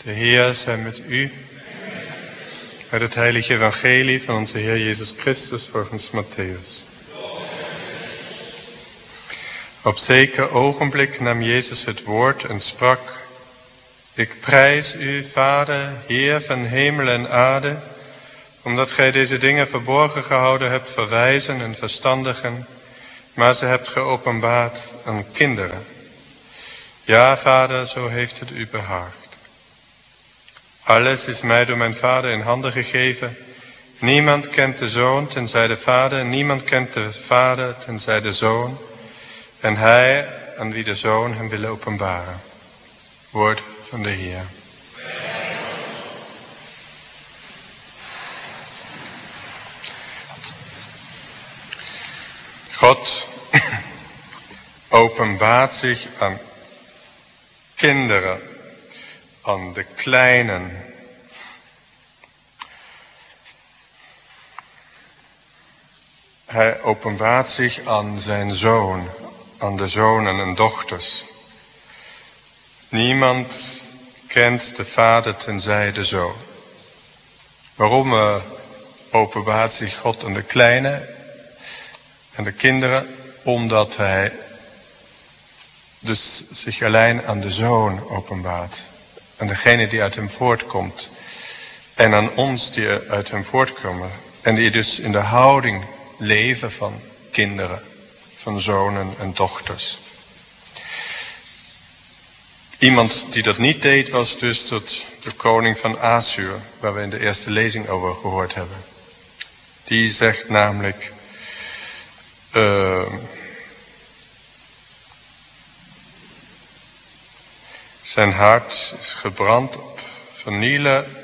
De Heer zij met u. Uit het heilige evangelie van onze Heer Jezus Christus volgens Matthäus. Op zeker ogenblik nam Jezus het woord en sprak: Ik prijs u, Vader, Heer van hemel en aarde, omdat gij deze dingen verborgen gehouden hebt voor wijzen en verstandigen, maar ze hebt geopenbaard aan kinderen. Ja, Vader, zo heeft het u behaagd. Alles is mij door mijn Vader in handen gegeven. Niemand kent de Zoon tenzij de Vader, niemand kent de Vader tenzij de Zoon, en hij aan wie de Zoon hem wil openbaren. Woord van de Heer. God openbaart zich aan kinderen, aan de kleinen. Hij openbaart zich aan zijn zoon, aan de zonen en dochters. Niemand kent de Vader tenzij de Zoon. Waarom openbaart zich God aan de kleinen en de kinderen? Omdat hij dus zich alleen aan de Zoon openbaart. Aan degene die uit hem voortkomt. En aan ons die uit hem voortkomen. En die dus in de houding leven van kinderen, van zonen en dochters. Iemand die dat niet deed was dus de koning van Assur, waar we in de eerste lezing over gehoord hebben. Die zegt namelijk: zijn hart is gebrand op vernielen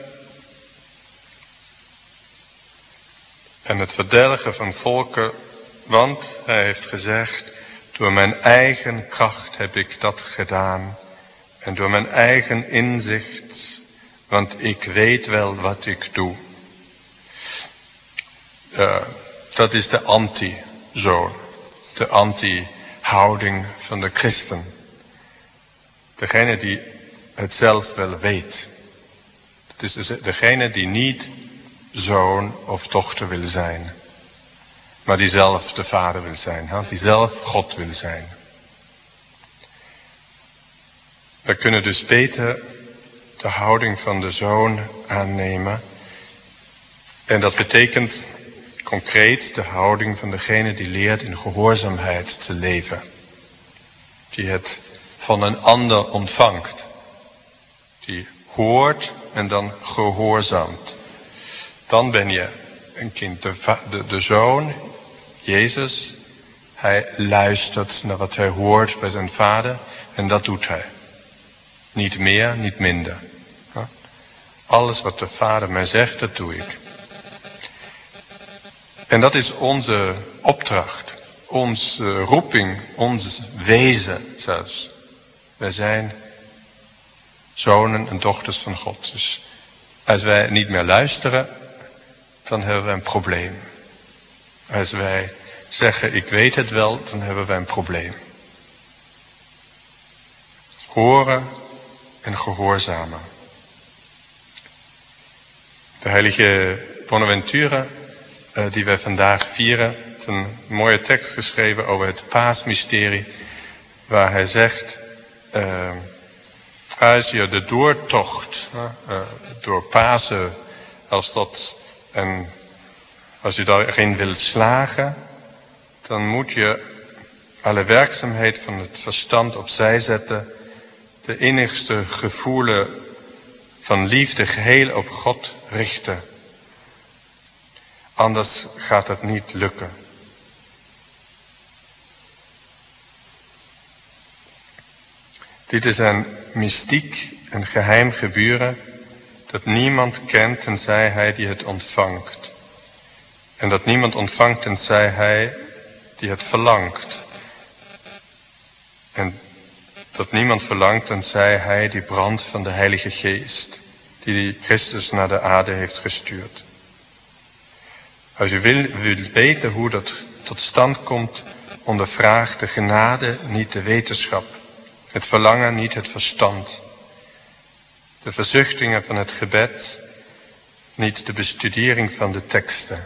en het verdelgen van volken, want hij heeft gezegd: door mijn eigen kracht heb ik dat gedaan en door mijn eigen inzicht, want ik weet wel wat ik doe. Dat is de anti-zoon, de anti-houding van de christen. Degene die het zelf wel weet. Het is dus degene die niet zoon of dochter wil zijn. Maar die zelf de Vader wil zijn. Die zelf God wil zijn. We kunnen dus beter de houding van de zoon aannemen. En dat betekent concreet de houding van degene die leert in gehoorzaamheid te leven. Die het van een ander ontvangt. Die hoort en dan gehoorzaamt. Dan ben je een kind. De zoon, Jezus, hij luistert naar wat hij hoort bij zijn Vader. En dat doet hij. Niet meer, niet minder. Alles wat de Vader mij zegt, dat doe ik. En dat is onze opdracht. Onze roeping, ons wezen zelfs. Wij zijn zonen en dochters van God. Dus als wij niet meer luisteren, dan hebben we een probleem. Als wij zeggen, ik weet het wel, dan hebben wij een probleem. Horen en gehoorzamen. De heilige Bonaventure, die wij vandaag vieren, heeft een mooie tekst geschreven over het paasmysterie, waar hij zegt: als je de doortocht door Pasen, als je daarin wilt slagen, dan moet je alle werkzaamheid van het verstand opzij zetten, de innigste gevoelens van liefde geheel op God richten. Anders gaat het niet lukken. Dit is een mystiek, een geheim gebeuren dat niemand kent tenzij hij die het ontvangt. En dat niemand ontvangt tenzij hij die het verlangt. En dat niemand verlangt tenzij hij die brand van de Heilige Geest, die Christus naar de aarde heeft gestuurd. Als je wilt weten hoe dat tot stand komt, ondervraag de genade, niet de wetenschap. Het verlangen, niet het verstand. de verzuchtingen van het gebed, niet de bestudering van de teksten.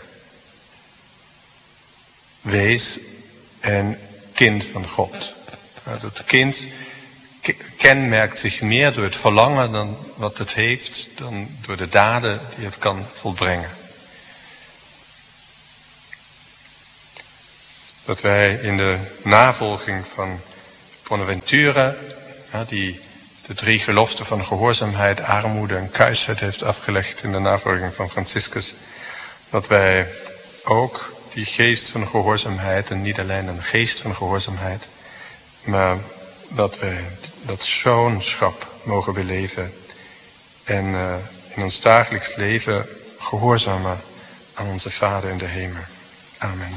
Wees een kind van God. Dat kind kenmerkt zich meer door het verlangen dan wat het heeft, dan door de daden die het kan volbrengen. Dat wij in de navolging van Bonaventura, die de 3 geloften van gehoorzaamheid, armoede en kuisheid heeft afgelegd in de navolging van Franciscus, dat wij ook die geest van gehoorzaamheid, en niet alleen een geest van gehoorzaamheid, maar dat wij dat zoonschap mogen beleven en in ons dagelijks leven gehoorzamen aan onze Vader in de hemel. Amen.